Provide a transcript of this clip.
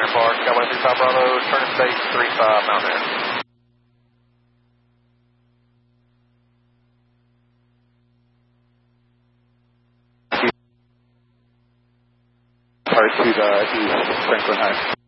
Park, Skyway 35 Bravo, turn state 35 Mountain Air. Part to the east, Franklin High.